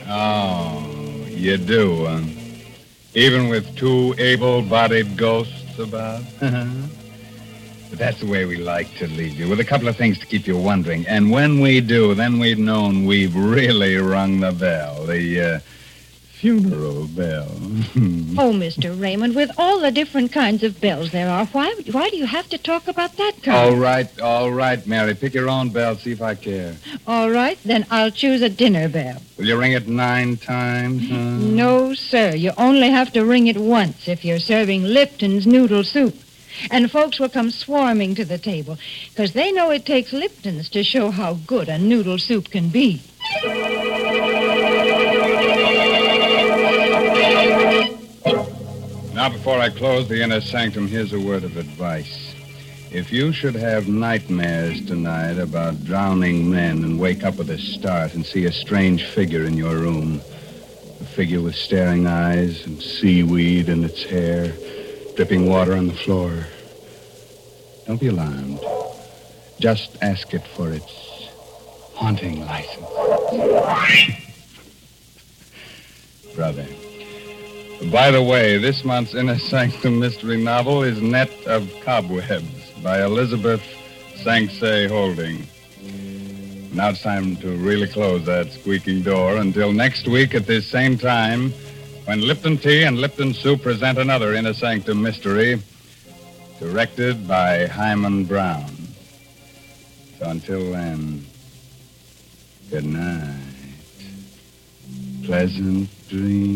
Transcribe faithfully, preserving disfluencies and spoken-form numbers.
Oh, you do, huh? Even with two able-bodied ghosts about? But that's the way we like to leave you, with a couple of things to keep you wondering. And when we do, then we've known we've really rung the bell. The, uh, funeral bell. Oh, Mister Raymond, with all the different kinds of bells there are, why why do you have to talk about that kind? All right, all right, Mary. Pick your own bell, see if I care. All right, then I'll choose a dinner bell. Will you ring it nine times, huh? No, sir. You only have to ring it once if you're serving Lipton's noodle soup. And folks will come swarming to the table, because they know it takes Lipton's to show how good a noodle soup can be. Now, before I close the inner sanctum, here's a word of advice. If you should have nightmares tonight about drowning men and wake up with a start and see a strange figure in your room, a figure with staring eyes and seaweed in its hair, dripping water on the floor, don't be alarmed. Just ask it for its haunting license. Brother. By the way, this month's Inner Sanctum mystery novel is Net of Cobwebs by Elizabeth Sanksay Holding. Now it's time to really close that squeaking door until next week at this same time when Lipton Tea and Lipton Soup present another Inner Sanctum mystery directed by Hyman Brown. So until then, good night. Pleasant dreams.